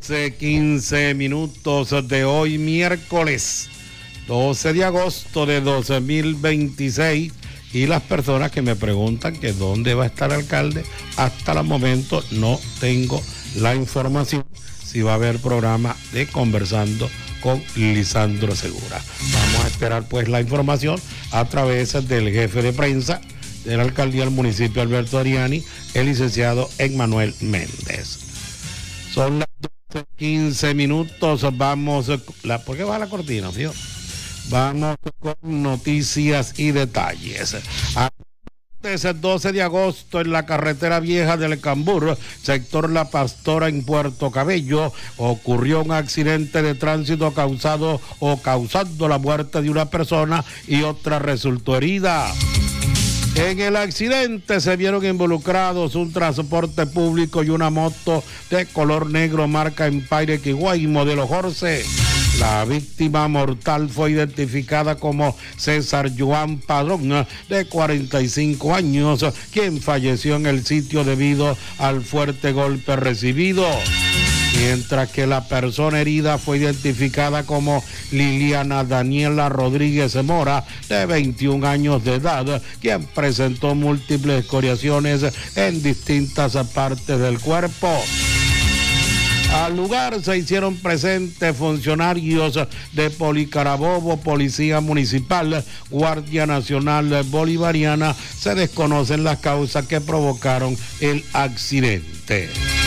15 minutos de hoy, miércoles 12 de agosto de 2026. Y las personas que me preguntan que dónde va a estar el alcalde, hasta el momento no tengo la información si va a haber programa de Conversando con Lisandro Segura. Vamos a esperar pues la información a través del jefe de prensa de la alcaldía del municipio, Alberto Ariani, el licenciado Emmanuel Méndez. Son las 12:15 minutos. Vamos, ¿por qué va la cortina, tío? Vamos con noticias y detalles. Desde el 12 de agosto en la carretera vieja del Cambur, sector La Pastora en Puerto Cabello, ocurrió un accidente de tránsito causando la muerte de una persona y otra resultó herida. En el accidente se vieron involucrados un transporte público y una moto de color negro marca Empire Kiwai modelo Jorge. La víctima mortal fue identificada como César Joan Padrón, de 45 años, quien falleció en el sitio debido al fuerte golpe recibido. Mientras que la persona herida fue identificada como Liliana Daniela Rodríguez Mora, de 21 años de edad, quien presentó múltiples escoriaciones en distintas partes del cuerpo. Al lugar se hicieron presentes funcionarios de Policarabobo, Policía Municipal, Guardia Nacional Bolivariana. Se desconocen las causas que provocaron el accidente.